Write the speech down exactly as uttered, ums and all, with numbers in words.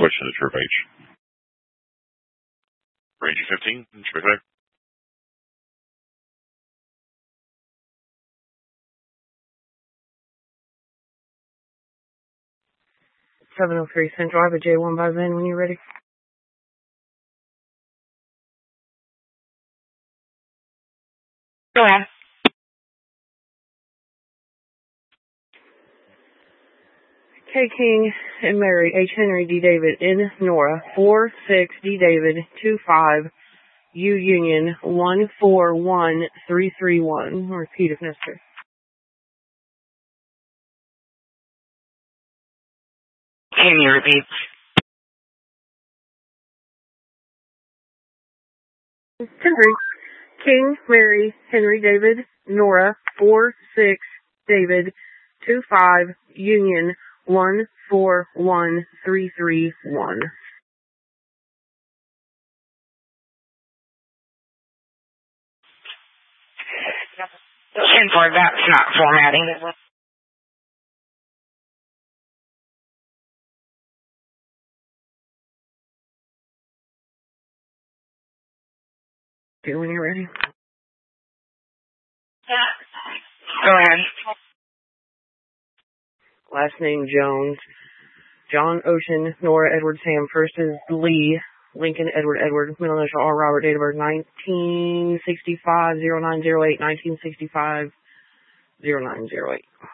question is Trip H. Range fifteen, Trip A. seven oh three Central, I have a J one by Vin when you're ready. Go ahead. K King and Mary, H Henry, D David, N Nora, four six D David, two five U Union, one four one three three one. Repeat if necessary. Can you repeat? Henry, King, Mary, Henry, David, Nora, four six David, two five Union, one four one three three one. ten four, that's not formatting, is it? Okay, when you're ready. Go ahead. Last name Jones. John Ocean, Nora Edward Sam. First is Lee. Lincoln Edward Edward. Middle initial R Robert. Date of birth nineteen sixty-five, oh nine oh eight. nineteen sixty-five, oh nine oh eight.